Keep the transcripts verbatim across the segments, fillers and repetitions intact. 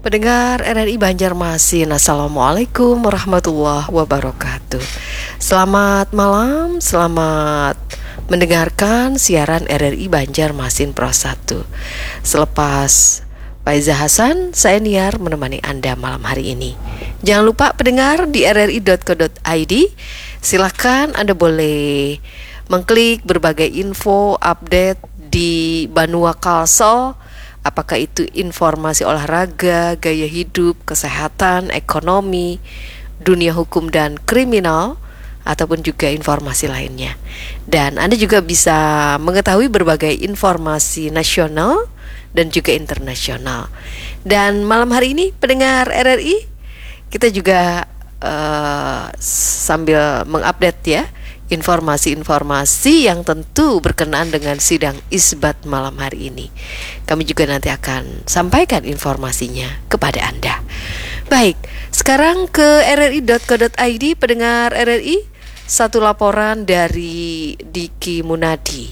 Pendengar R R I Banjarmasin, Assalamualaikum warahmatullahi wabarakatuh. Selamat malam, selamat mendengarkan siaran R R I Banjarmasin Pro satu. Selepas Faiza Hasan, saya Niar menemani Anda malam hari ini. Jangan lupa pendengar di r r i dot co dot i d, silakan Anda boleh mengklik berbagai info update di Banua Kalsel. Apakah itu informasi olahraga, gaya hidup, kesehatan, ekonomi, dunia hukum dan kriminal, ataupun juga informasi lainnya. Dan Anda juga bisa mengetahui berbagai informasi nasional dan juga internasional. Dan malam hari ini pendengar R R I, kita juga uh, sambil mengupdate ya informasi-informasi yang tentu berkenaan dengan sidang isbat malam hari ini. Kami juga nanti akan sampaikan informasinya kepada Anda. Baik, sekarang ke r r i dot co dot i d, pendengar R R I, satu laporan dari Diki Munadi.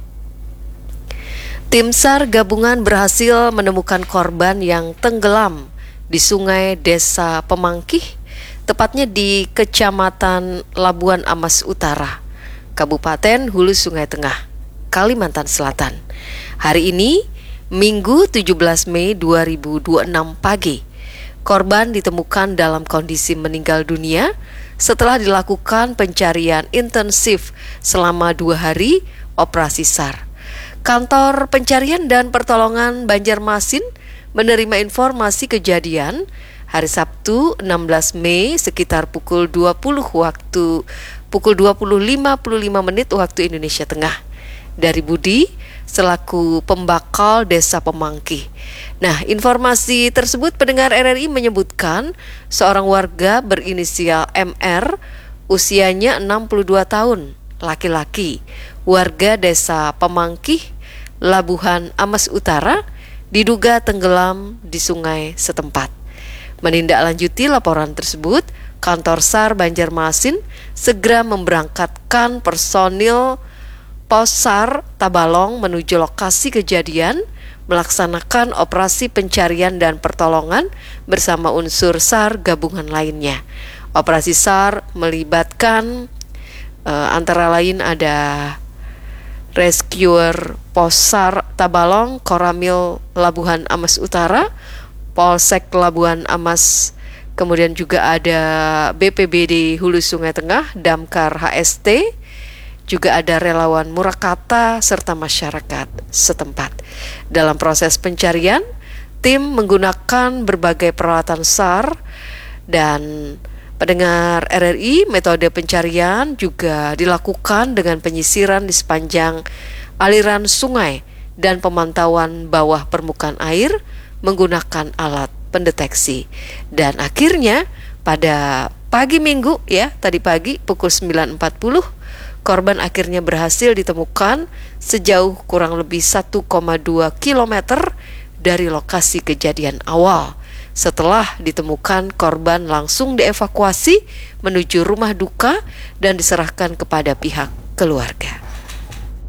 Tim SAR gabungan berhasil menemukan korban yang tenggelam di sungai Desa Pemangkih, tepatnya di Kecamatan Labuan Amas Utara, Kabupaten Hulu Sungai Tengah, Kalimantan Selatan. Hari ini, Minggu tujuh belas Mei dua ribu dua puluh enam pagi, korban ditemukan dalam kondisi meninggal dunia setelah dilakukan pencarian intensif selama dua hari operasi SAR. Kantor Pencarian dan Pertolongan Banjarmasin menerima informasi kejadian hari Sabtu enam belas Mei sekitar pukul dua puluh waktu pukul dua puluh lima puluh lima menit waktu Indonesia Tengah dari Budi selaku pembakal Desa Pemangkih. Nah, informasi tersebut pendengar R R I menyebutkan seorang warga berinisial M R, usianya enam puluh dua tahun, laki-laki, warga Desa Pemangkih, Labuhan Amas Utara, diduga tenggelam di sungai setempat. Menindaklanjuti laporan tersebut, kantor SAR Banjarmasin segera memberangkatkan personil Pos SAR Tabalong menuju lokasi kejadian, melaksanakan operasi pencarian dan pertolongan bersama unsur SAR gabungan lainnya. Operasi SAR melibatkan uh, antara lain ada rescuer Pos SAR Tabalong, Koramil Labuhan Amas Utara, Polsek Labuan Amas, kemudian juga ada B P B D Hulu Sungai Tengah, Damkar H S T, juga ada relawan Murakata serta masyarakat setempat. Dalam proses pencarian, tim menggunakan berbagai peralatan SAR dan pendengar R R I, metode pencarian juga dilakukan dengan penyisiran di sepanjang aliran sungai dan pemantauan bawah permukaan air menggunakan alat pendeteksi. Dan akhirnya pada pagi Minggu ya, tadi pagi pukul sembilan empat puluh, korban akhirnya berhasil ditemukan sejauh kurang lebih satu koma dua kilometer dari lokasi kejadian awal. Setelah ditemukan, korban langsung dievakuasi menuju rumah duka dan diserahkan kepada pihak keluarga.